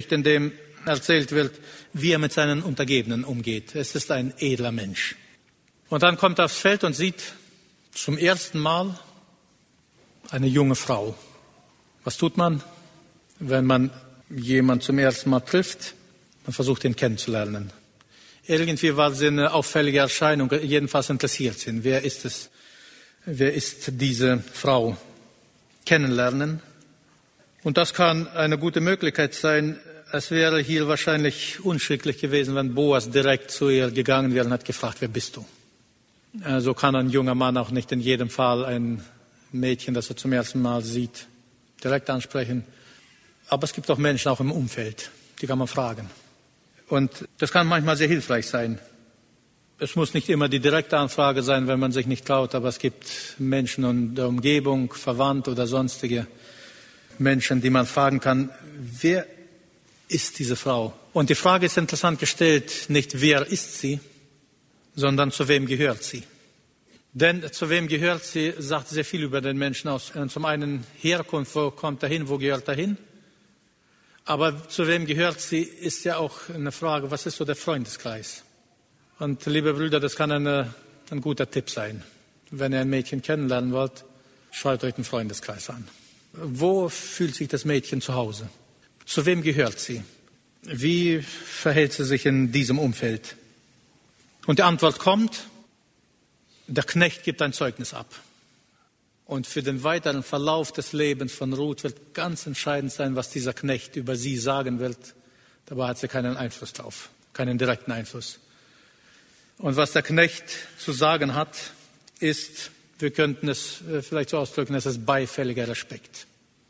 in dem erzählt wird, wie er mit seinen Untergebenen umgeht. Es ist ein edler Mensch. Und dann kommt er aufs Feld und sieht zum ersten Mal eine junge Frau. Was tut man, wenn man jemanden zum ersten Mal trifft? Man versucht, ihn kennenzulernen. Irgendwie war sie eine auffällige Erscheinung, jedenfalls interessiert sie ihn. Wer ist es? Wer ist diese Frau? Kennenlernen. Und das kann eine gute Möglichkeit sein. Es wäre hier wahrscheinlich unschicklich gewesen, wenn Boas direkt zu ihr gegangen wäre und hat gefragt, wer bist du? So kann ein junger Mann auch nicht in jedem Fall ein Mädchen, das er zum ersten Mal sieht, direkt ansprechen. Aber es gibt auch Menschen auch im Umfeld, die kann man fragen. Und das kann manchmal sehr hilfreich sein. Es muss nicht immer die direkte Anfrage sein, wenn man sich nicht traut, aber es gibt Menschen in der Umgebung, Verwandte oder sonstige Menschen, die man fragen kann, wer ist diese Frau? Und die Frage ist interessant gestellt, nicht wer ist sie, sondern zu wem gehört sie? Denn zu wem gehört sie, sagt sehr viel über den Menschen aus. Zum einen Herkunft, wo kommt er hin, wo gehört er hin? Aber zu wem gehört sie, ist ja auch eine Frage, was ist so der Freundeskreis? Und liebe Brüder, das kann ein guter Tipp sein. Wenn ihr ein Mädchen kennenlernen wollt, schaut euch den Freundeskreis an. Wo fühlt sich das Mädchen zu Hause? Zu wem gehört sie? Wie verhält sie sich in diesem Umfeld? Und die Antwort kommt, der Knecht gibt ein Zeugnis ab. Und für den weiteren Verlauf des Lebens von Ruth wird ganz entscheidend sein, was dieser Knecht über sie sagen wird. Dabei hat sie keinen Einfluss drauf, keinen direkten Einfluss. Und was der Knecht zu sagen hat, ist, wir könnten es vielleicht so ausdrücken, es ist beifälliger Respekt.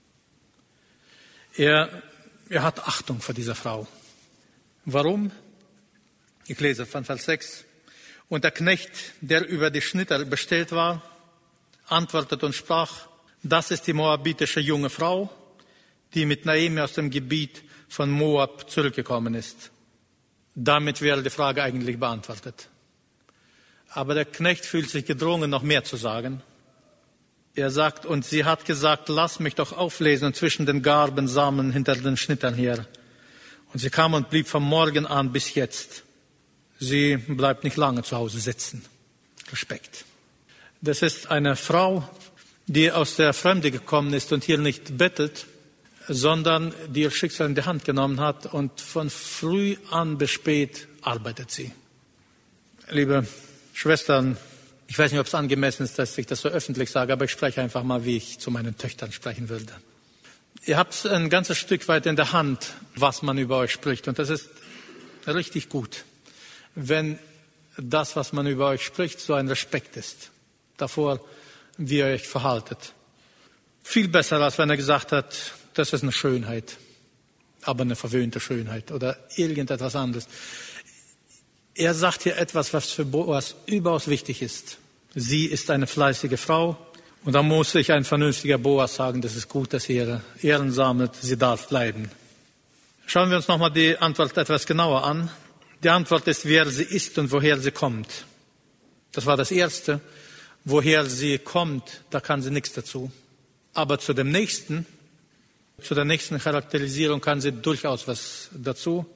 Er hat Achtung vor dieser Frau. Warum? Ich lese von Vers 6. Und der Knecht, der über die Schnitter bestellt war, antwortete und sprach, das ist die moabitische junge Frau, die mit Naomi aus dem Gebiet von Moab zurückgekommen ist. Damit wäre die Frage eigentlich beantwortet. Aber der Knecht fühlt sich gedrungen, noch mehr zu sagen. Er sagt, und sie hat gesagt, lass mich doch auflesen zwischen den Garbensamen hinter den Schnittern her. Und sie kam und blieb vom Morgen an bis jetzt. Sie bleibt nicht lange zu Hause sitzen. Respekt. Das ist eine Frau, die aus der Fremde gekommen ist und hier nicht bettelt, sondern die ihr Schicksal in die Hand genommen hat und von früh an bis spät arbeitet sie. Liebe Schwestern, ich weiß nicht, ob es angemessen ist, dass ich das so öffentlich sage, aber ich spreche einfach mal, wie ich zu meinen Töchtern sprechen würde. Ihr habt ein ganzes Stück weit in der Hand, was man über euch spricht. Und das ist richtig gut, wenn das, was man über euch spricht, so ein Respekt ist davor, wie ihr euch verhaltet. Viel besser, als wenn er gesagt hat, das ist eine Schönheit, aber eine verwöhnte Schönheit oder irgendetwas anderes. Er sagt hier etwas, was für Boas überaus wichtig ist. Sie ist eine fleißige Frau und da muss sich ein vernünftiger Boas sagen, das ist gut, dass sie ihre Ehren sammelt, sie darf bleiben. Schauen wir uns nochmal die Antwort etwas genauer an. Die Antwort ist, wer sie ist und woher sie kommt. Das war das Erste. Woher sie kommt, da kann sie nichts dazu. Aber zu der nächsten Charakterisierung kann sie durchaus was dazu.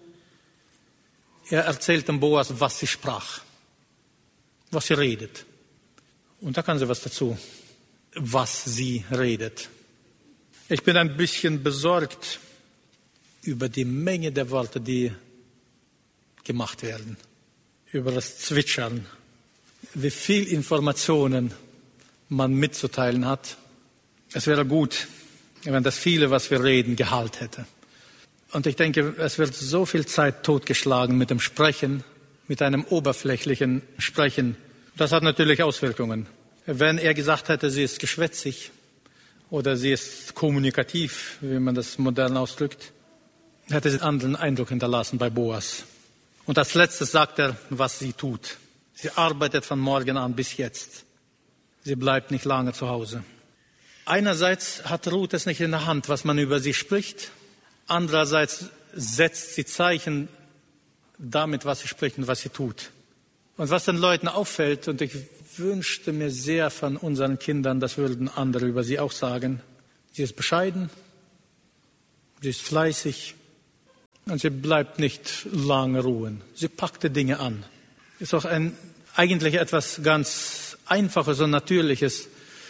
Er erzählt dem Boas, was sie sprach, was sie redet. Und da kann sie was dazu, was sie redet. Ich bin ein bisschen besorgt über die Menge der Worte, die gemacht werden, über das Zwitschern, wie viel Informationen man mitzuteilen hat. Es wäre gut, wenn das viele, was wir reden, Gehalt hätte. Und ich denke, es wird so viel Zeit totgeschlagen mit dem Sprechen, mit einem oberflächlichen Sprechen. Das hat natürlich Auswirkungen. Wenn er gesagt hätte, sie ist geschwätzig oder sie ist kommunikativ, wie man das modern ausdrückt, hätte sie einen anderen Eindruck hinterlassen bei Boas. Und als letztes sagt er, was sie tut. Sie arbeitet von morgen an bis jetzt. Sie bleibt nicht lange zu Hause. Einerseits hat Ruth es nicht in der Hand, was man über sie spricht. Andererseits setzt sie Zeichen damit, was sie spricht und was sie tut. Und was den Leuten auffällt, und ich wünschte mir sehr von unseren Kindern, das würden andere über sie auch sagen, sie ist bescheiden, sie ist fleißig, Und sie bleibt nicht lange ruhen. Sie packte Dinge an. Ist auch eigentlich etwas ganz Einfaches und Natürliches.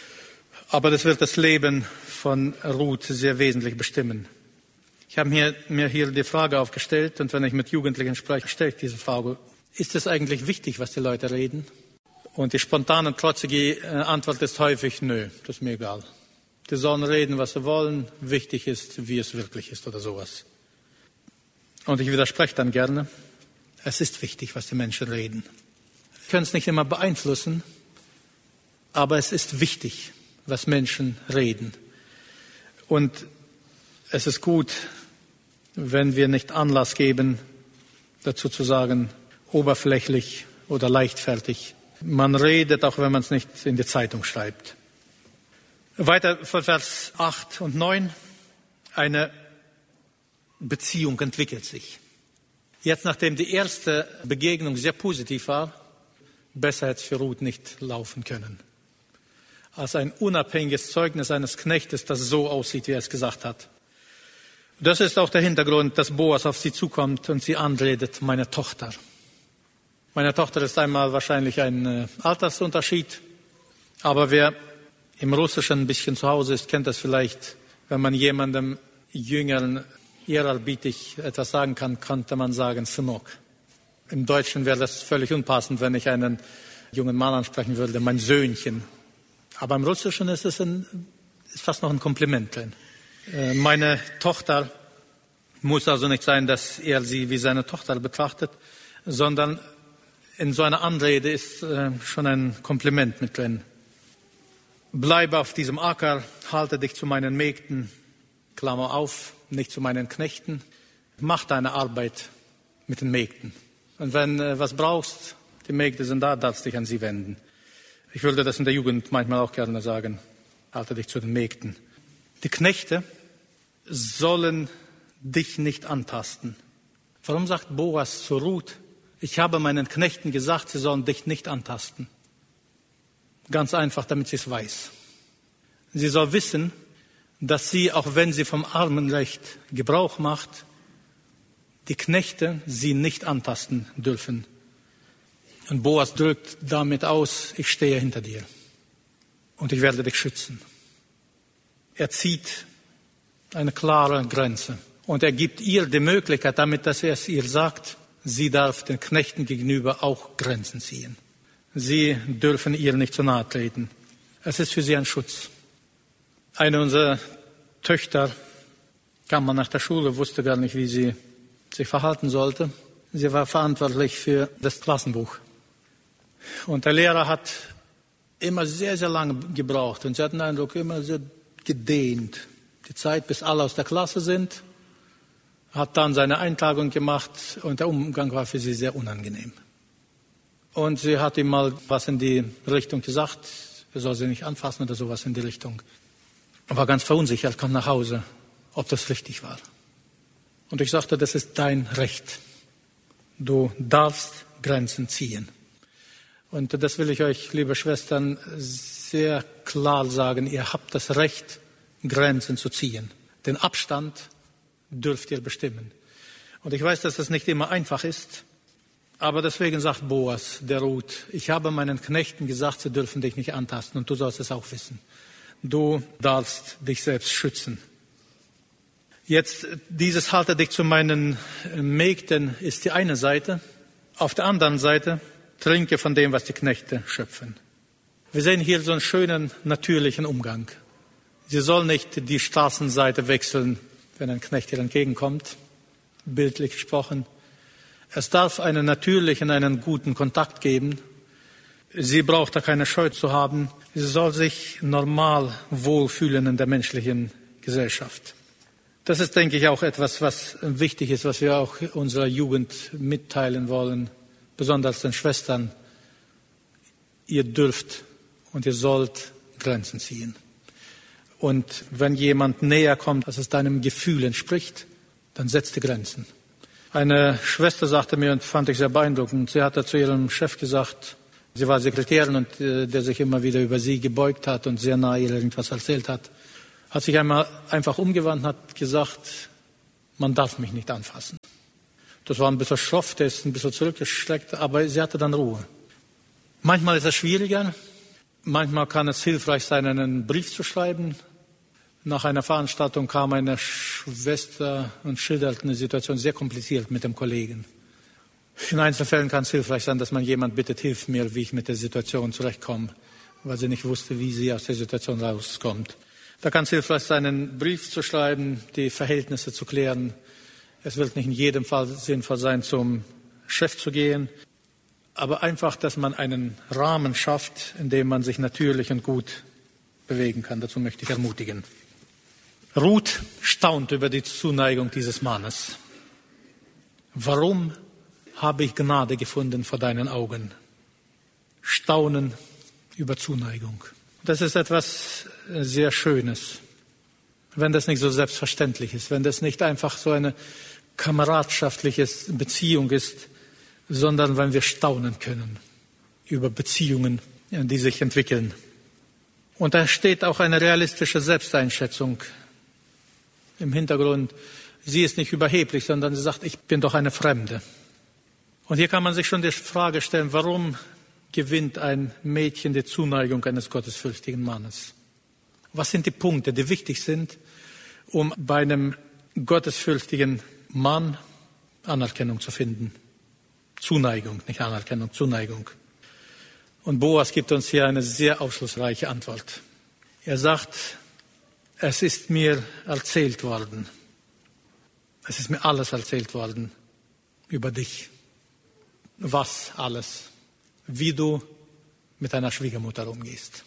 Aber das wird das Leben von Ruth sehr wesentlich bestimmen. Ich habe mir hier die Frage aufgestellt, und wenn ich mit Jugendlichen spreche, stelle ich diese Frage: Ist es eigentlich wichtig, was die Leute reden? Und die spontane, trotzige Antwort ist häufig: Nö, das ist mir egal. Die sollen reden, was sie wollen. Wichtig ist, wie es wirklich ist oder sowas. Und ich widerspreche dann gerne. Es ist wichtig, was die Menschen reden. Wir können es nicht immer beeinflussen, aber es ist wichtig, was Menschen reden. Und es ist gut, wenn wir nicht Anlass geben, dazu zu sagen, oberflächlich oder leichtfertig. Man redet, auch wenn man es nicht in die Zeitung schreibt. Weiter von Vers 8 und 9. Eine Beziehung entwickelt sich. Jetzt, nachdem die erste Begegnung sehr positiv war, besser hätte es für Ruth nicht laufen können. Als ein unabhängiges Zeugnis eines Knechtes, das so aussieht, wie er es gesagt hat. Das ist auch der Hintergrund, dass Boas auf sie zukommt und sie anredet: meine Tochter. Meine Tochter ist einmal wahrscheinlich ein Altersunterschied, aber wer im Russischen ein bisschen zu Hause ist, kennt das vielleicht. Wenn man jemandem Jüngeren ehrerbietig etwas sagen kann, könnte man sagen Synok. Im Deutschen wäre das völlig unpassend, wenn ich einen jungen Mann ansprechen würde, mein Söhnchen. Aber im Russischen ist es ist fast noch ein Kompliment drin. Meine Tochter muss also nicht sein, dass er sie wie seine Tochter betrachtet, sondern in so einer Anrede ist schon ein Kompliment mit drin. Bleibe auf diesem Acker, halte dich zu meinen Mägden, Klammer auf, nicht zu meinen Knechten. Mach deine Arbeit mit den Mägden. Und wenn was brauchst, die Mägde sind da, darfst dich an sie wenden. Ich würde das in der Jugend manchmal auch gerne sagen. Halte dich zu den Mägden. Die Knechte sollen dich nicht antasten. Warum sagt Boas zu Ruth: Ich habe meinen Knechten gesagt, sie sollen dich nicht antasten? Ganz einfach, damit sie es weiß. Sie soll wissen, dass sie, auch wenn sie vom Armenrecht Gebrauch macht, die Knechte sie nicht antasten dürfen. Und Boas drückt damit aus: Ich stehe hinter dir und ich werde dich schützen. Er zieht eine klare Grenze und er gibt ihr die Möglichkeit, damit, dass er es ihr sagt, sie darf den Knechten gegenüber auch Grenzen ziehen. Sie dürfen ihr nicht zu nahe treten. Es ist für sie ein Schutz. Eine unserer Töchter kam mal nach der Schule, wusste gar nicht, wie sie sich verhalten sollte. Sie war verantwortlich für das Klassenbuch. Und der Lehrer hat immer sehr, sehr lange gebraucht. Und sie hat den Eindruck, immer sehr gedehnt. Die Zeit, bis alle aus der Klasse sind, hat dann seine Eintragung gemacht und der Umgang war für sie sehr unangenehm. Und sie hat ihm mal was in die Richtung gesagt, er soll sie nicht anfassen oder sowas in die Richtung. Er war ganz verunsichert, kam nach Hause, ob das richtig war. Und ich sagte, das ist dein Recht. Du darfst Grenzen ziehen. Und das will ich euch, liebe Schwestern, sehr klar sagen. Ihr habt das Recht, Grenzen zu ziehen. Den Abstand dürft ihr bestimmen. Und ich weiß, dass das nicht immer einfach ist. Aber deswegen sagt Boas, der Ruth: Ich habe meinen Knechten gesagt, sie dürfen dich nicht antasten. Und du sollst es auch wissen. Du darfst dich selbst schützen. Jetzt, dieses halte dich zu meinen Mägden ist die eine Seite. Auf der anderen Seite, trinke von dem, was die Knechte schöpfen. Wir sehen hier so einen schönen, natürlichen Umgang. Sie soll nicht die Straßenseite wechseln, wenn ein Knecht ihr entgegenkommt, bildlich gesprochen. Es darf einen natürlichen, einen guten Kontakt geben. Sie braucht da keine Scheu zu haben. Sie soll sich normal wohlfühlen in der menschlichen Gesellschaft. Das ist, denke ich, auch etwas, was wichtig ist, was wir auch unserer Jugend mitteilen wollen, besonders den Schwestern. Ihr dürft und ihr sollt Grenzen ziehen. Und wenn jemand näher kommt, dass es deinem Gefühl entspricht, dann setzt die Grenzen. Eine Schwester sagte mir, und fand ich sehr beeindruckend, sie hatte zu ihrem Chef gesagt, sie war Sekretärin und der sich immer wieder über sie gebeugt hat und sehr nah ihr irgendwas erzählt hat, hat sich einmal einfach umgewandt und hat gesagt, man darf mich nicht anfassen. Das war ein bisschen schroff, der ist ein bisschen zurückgestreckt, aber sie hatte dann Ruhe. Manchmal ist es schwieriger, manchmal kann es hilfreich sein, einen Brief zu schreiben. Nach einer Veranstaltung kam eine Schwester und schilderte eine Situation sehr kompliziert mit dem Kollegen. In Einzelfällen kann es hilfreich sein, dass man jemand bittet, hilf mir, wie ich mit der Situation zurechtkomme, weil sie nicht wusste, wie sie aus der Situation rauskommt. Da kann es hilfreich sein, einen Brief zu schreiben, die Verhältnisse zu klären. Es wird nicht in jedem Fall sinnvoll sein, zum Chef zu gehen, aber einfach, dass man einen Rahmen schafft, in dem man sich natürlich und gut bewegen kann. Dazu möchte ich ermutigen. Ruth staunt über die Zuneigung dieses Mannes. Warum habe ich Gnade gefunden vor deinen Augen? Staunen über Zuneigung. Das ist etwas sehr Schönes, wenn das nicht so selbstverständlich ist, wenn das nicht einfach so eine kameradschaftliche Beziehung ist, sondern wenn wir staunen können über Beziehungen, die sich entwickeln. Und da steht auch eine realistische Selbsteinschätzung im Hintergrund. Sie ist nicht überheblich, sondern sie sagt, ich bin doch eine Fremde. Und hier kann man sich schon die Frage stellen, warum gewinnt ein Mädchen die Zuneigung eines gottesfürchtigen Mannes? Was sind die Punkte, die wichtig sind, um bei einem gottesfürchtigen Mann Anerkennung zu finden? Zuneigung, nicht Anerkennung, Zuneigung. Und Boas gibt uns hier eine sehr aufschlussreiche Antwort. Er sagt, es ist mir erzählt worden. Es ist mir alles erzählt worden über dich. Was alles? Wie du mit deiner Schwiegermutter umgehst.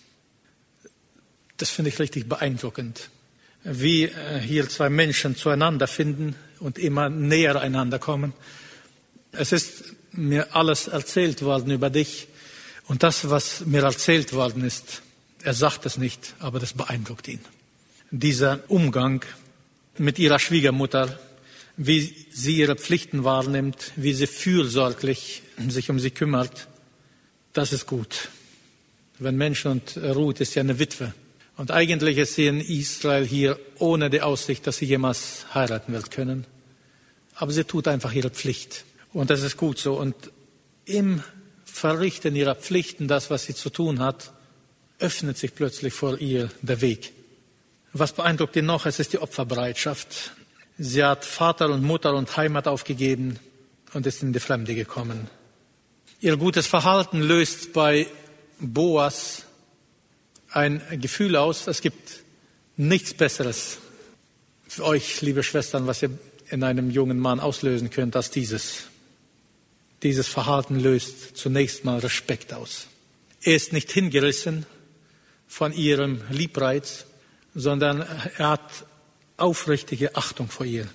Das finde ich richtig beeindruckend. Wie hier zwei Menschen zueinander finden und immer näher einander kommen. Es ist mir alles erzählt worden über dich. Und das, was mir erzählt worden ist, er sagt es nicht, aber das beeindruckt ihn. Dieser Umgang mit ihrer Schwiegermutter, wie sie ihre Pflichten wahrnimmt, wie sie fürsorglich sich um sie kümmert, das ist gut. Wenn Menschen, und Ruth ist ja eine Witwe, und eigentlich ist sie in Israel hier ohne die Aussicht, dass sie jemals heiraten wird können. Aber sie tut einfach ihre Pflicht. Und das ist gut so. Und im Verrichten ihrer Pflichten, das, was sie zu tun hat, öffnet sich plötzlich vor ihr der Weg. Was beeindruckt ihn noch? Es ist die Opferbereitschaft. Sie hat Vater und Mutter und Heimat aufgegeben und ist in die Fremde gekommen. Ihr gutes Verhalten löst bei Boas ein Gefühl aus, es gibt nichts Besseres für euch, liebe Schwestern, was ihr in einem jungen Mann auslösen könnt, als dieses. Dieses Verhalten löst zunächst mal Respekt aus. Er ist nicht hingerissen von ihrem Liebreiz, sondern er hat aufrichtige Achtung vor ihr.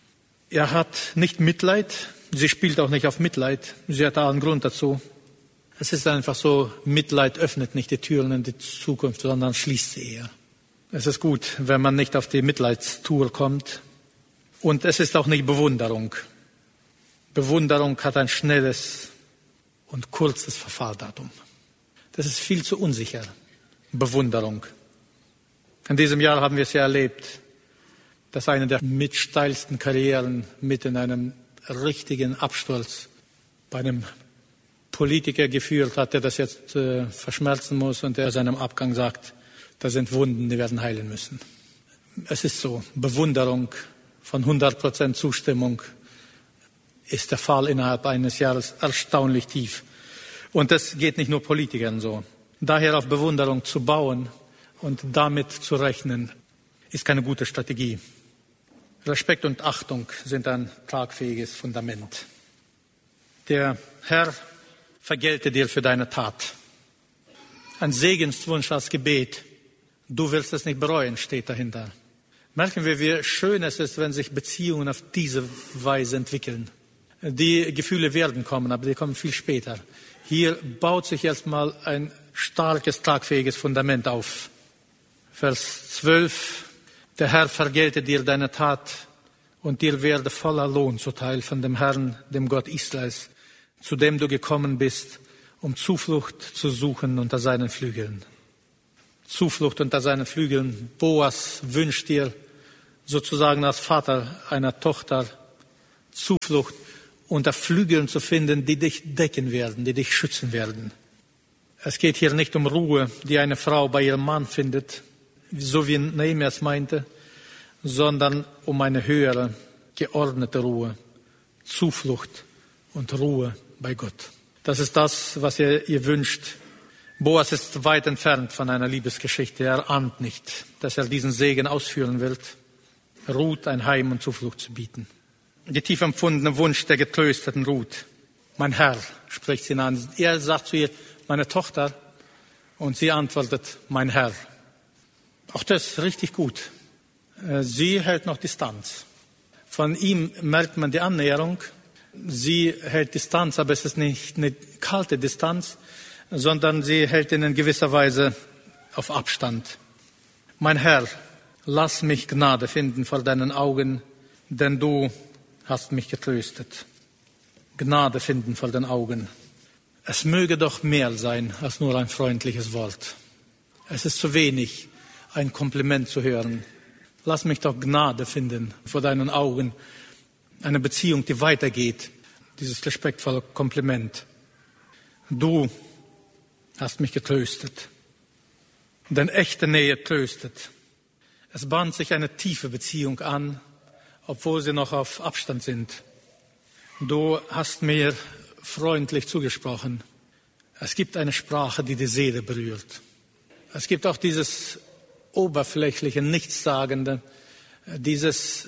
Er hat nicht Mitleid, sie spielt auch nicht auf Mitleid, sie hat allen Grund dazu. Es ist einfach so, Mitleid öffnet nicht die Türen in die Zukunft, sondern schließt sie eher. Es ist gut, wenn man nicht auf die Mitleidstour kommt. Und es ist auch nicht Bewunderung. Bewunderung hat ein schnelles und kurzes Verfalldatum. Das ist viel zu unsicher, Bewunderung. In diesem Jahr haben wir es ja erlebt, dass eine der mitsteilsten Karrieren mit in einem richtigen Absturz bei einem Politiker geführt hat, der das jetzt verschmerzen muss und der seinem Abgang sagt, da sind Wunden, die werden heilen müssen. Es ist so, Bewunderung von 100% Zustimmung ist der Fall innerhalb eines Jahres erstaunlich tief. Und das geht nicht nur Politikern so. Daher auf Bewunderung zu bauen und damit zu rechnen, ist keine gute Strategie. Respekt und Achtung sind ein tragfähiges Fundament. Der Herr vergelte dir für deine Tat. Ein Segenswunsch als Gebet. Du willst es nicht bereuen, steht dahinter. Merken wir, wie schön es ist, wenn sich Beziehungen auf diese Weise entwickeln. Die Gefühle werden kommen, aber die kommen viel später. Hier baut sich erstmal ein starkes, tragfähiges Fundament auf. Vers 12. Der Herr vergelte dir deine Tat und dir werde voller Lohn zuteil von dem Herrn, dem Gott Israels, zu dem du gekommen bist, um Zuflucht zu suchen unter seinen Flügeln. Zuflucht unter seinen Flügeln. Boas wünscht dir sozusagen als Vater einer Tochter Zuflucht unter Flügeln zu finden, die dich decken werden, die dich schützen werden. Es geht hier nicht um Ruhe, die eine Frau bei ihrem Mann findet, so wie Nehemia es meinte, sondern um eine höhere, geordnete Ruhe, Zuflucht und Ruhe bei Gott. Das ist das, was ihr wünscht. Boas ist weit entfernt von einer Liebesgeschichte. Er ahnt nicht, dass er diesen Segen ausführen wird, Ruth ein Heim und Zuflucht zu bieten. Der tief empfundene Wunsch der getrösteten Ruth. Mein Herr, spricht sie an. Er sagt zu ihr, meine Tochter, und sie antwortet, mein Herr. Auch das ist richtig gut. Sie hält noch Distanz. Von ihm merkt man die Annäherung. Sie hält Distanz, aber es ist nicht eine kalte Distanz, sondern sie hält ihn in gewisser Weise auf Abstand. Mein Herr, lass mich Gnade finden vor deinen Augen, denn du hast mich getröstet. Gnade finden vor den Augen. Es möge doch mehr sein als nur ein freundliches Wort. Es ist zu wenig, ein Kompliment zu hören. Lass mich doch Gnade finden vor deinen Augen. Eine Beziehung, die weitergeht. Dieses respektvolle Kompliment. Du hast mich getröstet. Denn echte Nähe tröstet. Es bahnt sich eine tiefe Beziehung an, obwohl sie noch auf Abstand sind. Du hast mir freundlich zugesprochen. Es gibt eine Sprache, die die Seele berührt. Es gibt auch dieses oberflächliche, nichtssagende, dieses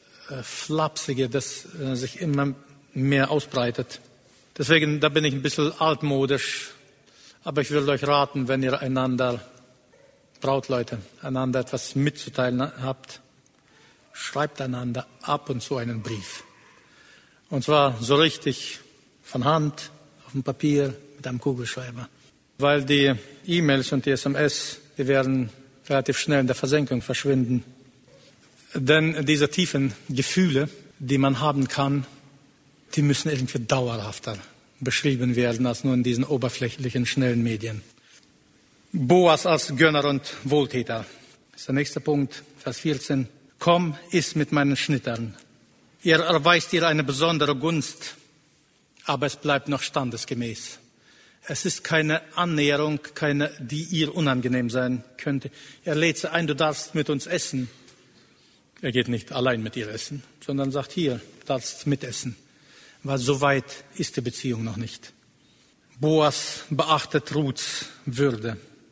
Flapsige, das sich immer mehr ausbreitet. Deswegen, da bin ich ein bisschen altmodisch. Aber ich will euch raten, wenn ihr einander, Brautleute, einander etwas mitzuteilen habt, schreibt einander ab und zu einen Brief. Und zwar so richtig von Hand, auf dem Papier, mit einem Kugelschreiber. Weil die E-Mails und die SMS, die werden relativ schnell in der Versenkung verschwinden. Denn diese tiefen Gefühle, die man haben kann, die müssen irgendwie dauerhafter beschrieben werden als nur in diesen oberflächlichen, schnellen Medien. Boas als Gönner und Wohltäter. Das ist der nächste Punkt, Vers 14. Komm, iss mit meinen Schnittern. Er erweist ihr eine besondere Gunst, aber es bleibt noch standesgemäß. Es ist keine Annäherung, keine, die ihr unangenehm sein könnte. Er lädt sie ein, du darfst mit uns essen. Er geht nicht allein mit ihr essen, sondern sagt, hier, du darfst mitessen. Weil so weit ist die Beziehung noch nicht. Boas beachtet Ruths Würde.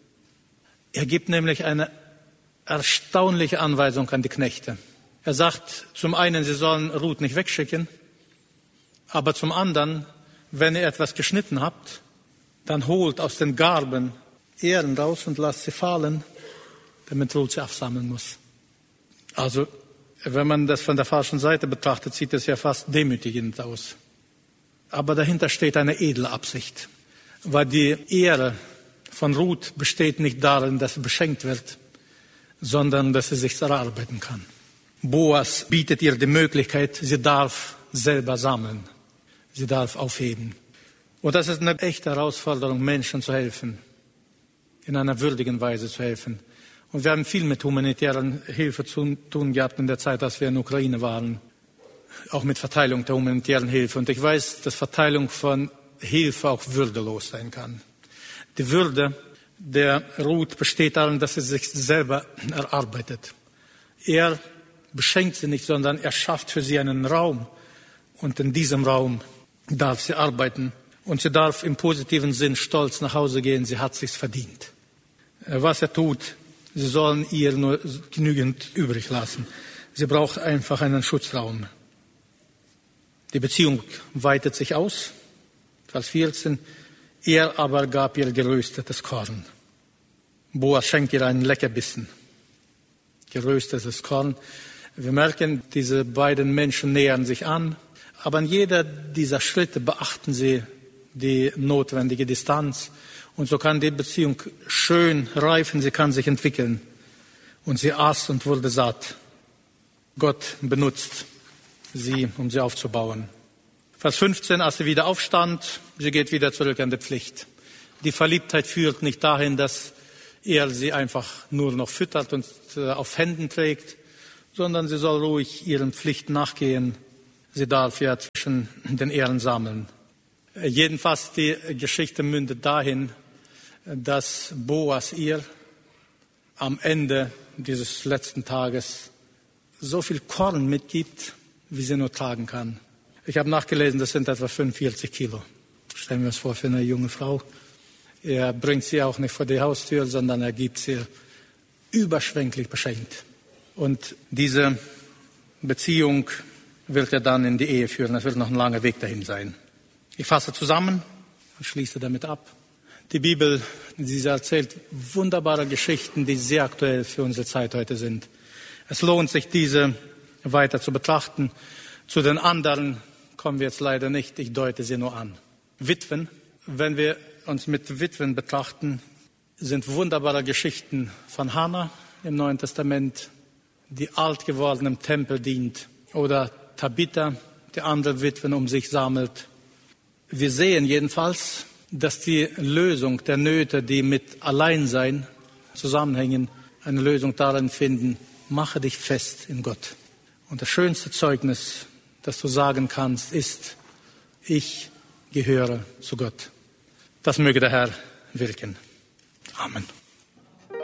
Er gibt nämlich eine erstaunliche Anweisung an die Knechte. Er sagt zum einen, sie sollen Ruth nicht wegschicken, aber zum anderen, wenn ihr etwas geschnitten habt, dann holt aus den Garben Ähren raus und lasst sie fallen, damit Ruth sie aufsammeln muss. Also, wenn man das von der falschen Seite betrachtet, sieht es ja fast demütigend aus. Aber dahinter steht eine edle Absicht, weil die Ehre von Ruth besteht nicht darin, dass sie beschenkt wird, sondern dass sie sich erarbeiten kann. Boas bietet ihr die Möglichkeit, sie darf selber sammeln, sie darf aufheben. Und das ist eine echte Herausforderung, Menschen zu helfen, in einer würdigen Weise zu helfen. Und wir haben viel mit humanitären Hilfe zu tun gehabt in der Zeit, als wir in der Ukraine waren. Auch mit Verteilung der humanitären Hilfe. Und ich weiß, dass Verteilung von Hilfe auch würdelos sein kann. Die Würde der Ruth besteht darin, dass sie sich selber erarbeitet. Er beschenkt sie nicht, sondern er schafft für sie einen Raum. Und in diesem Raum darf sie arbeiten. Und sie darf im positiven Sinn stolz nach Hause gehen. Sie hat sich's verdient. Was er tut, sie sollen ihr nur genügend übrig lassen. Sie braucht einfach einen Schutzraum. Die Beziehung weitet sich aus. Vers 14. Er aber gab ihr geröstetes Korn. Boas schenkt ihr einen Leckerbissen. Geröstetes Korn. Wir merken, diese beiden Menschen nähern sich an. Aber an jeder dieser Schritte beachten sie die notwendige Distanz. Und so kann die Beziehung schön reifen, sie kann sich entwickeln. Und sie aß und wurde satt. Gott benutzt sie, um sie aufzubauen. Vers 15, als sie wieder aufstand, sie geht wieder zurück an die Pflicht. Die Verliebtheit führt nicht dahin, dass er sie einfach nur noch füttert und auf Händen trägt, sondern sie soll ruhig ihren Pflichten nachgehen. Sie darf ja zwischen den Ehren sammeln. Jedenfalls die Geschichte mündet dahin, dass Boas ihr am Ende dieses letzten Tages so viel Korn mitgibt, wie sie nur tragen kann. Ich habe nachgelesen, das sind etwa 45 Kilo. Stellen wir uns vor, für eine junge Frau. Er bringt sie auch nicht vor die Haustür, sondern er gibt sie überschwänglich beschenkt. Und diese Beziehung wird er dann in die Ehe führen. Es wird noch ein langer Weg dahin sein. Ich fasse zusammen und schließe damit ab. Die Bibel, sie erzählt wunderbare Geschichten, die sehr aktuell für unsere Zeit heute sind. Es lohnt sich, diese weiter zu betrachten. Zu den anderen kommen wir jetzt leider nicht. Ich deute sie nur an. Witwen, wenn wir uns mit Witwen betrachten, sind wunderbare Geschichten von Hannah im Neuen Testament, die alt geworden im Tempel dient, oder Tabitha, die andere Witwen um sich sammelt. Wir sehen jedenfalls, dass die Lösung der Nöte, die mit Alleinsein zusammenhängen, eine Lösung darin finden: mache dich fest in Gott. Und das schönste Zeugnis, das du sagen kannst, ist: ich gehöre zu Gott. Das möge der Herr wirken. Amen.